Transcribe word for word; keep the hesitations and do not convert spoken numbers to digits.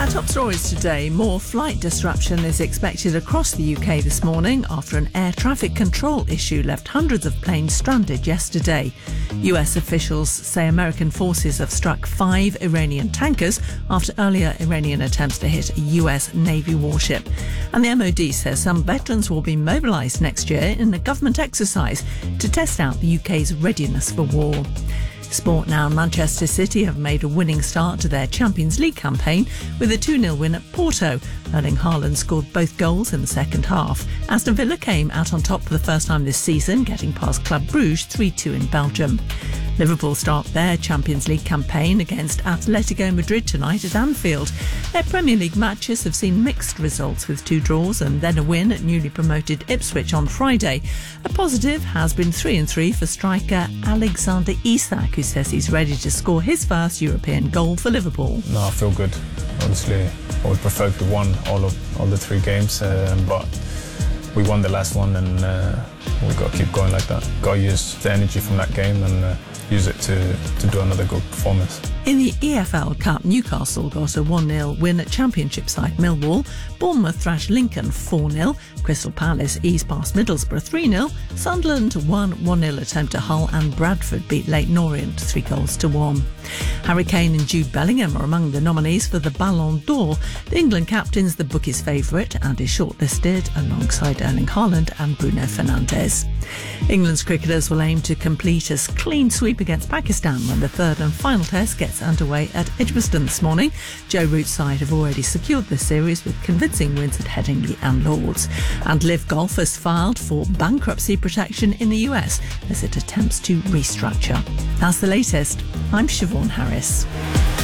Our top stories today. More flight disruption is expected across the U K this morning after an air traffic control issue left hundreds of planes stranded yesterday. U S officials say American forces have struck five Iranian tankers after earlier Iranian attempts to hit a U S Navy warship. And the M O D says some veterans will be mobilised next year in a government exercise to test out the U K's readiness for war. Sport now. Manchester City have made a winning start to their Champions League campaign with a two nil win at Porto. Erling Haaland scored both goals in the second half. Aston Villa came out on top for the first time this season, getting past Club Brugge three two in Belgium. Liverpool start their Champions League campaign against Atletico Madrid tonight at Anfield. Their Premier League matches have seen mixed results with two draws and then a win at newly promoted Ipswich on Friday. A positive has been three and three for striker Alexander Isak, who says he's ready to score his first European goal for Liverpool. No, I feel good. Obviously, I would prefer if we won all of all the three games, uh, but we won the last one, and uh, we've got to keep going like that. Got to use the energy from that game and uh, use it to, to do another good performance. In the E F L Cup, Newcastle got a one nil win at Championship side Millwall. Bournemouth thrashed Lincoln four nil. Crystal Palace eased past Middlesbrough three nil. Sunderland won one nil at home to Hull, and Bradford beat Leyton Orient three goals to one. Harry Kane and Jude Bellingham are among the nominees for the Ballon d'Or. The England captain's the bookies' favourite and is shortlisted alongside Erling Haaland and Bruno Fernandes. England's cricketers will aim to complete a clean sweep against Pakistan when the third and final test gets underway at Edgbaston this morning. Joe Root's side have already secured the series with convincing wins at Headingley and Lords. And Liv Golf has filed for bankruptcy protection in the U S as it attempts to restructure. That's the latest. I'm Siobhan Harris.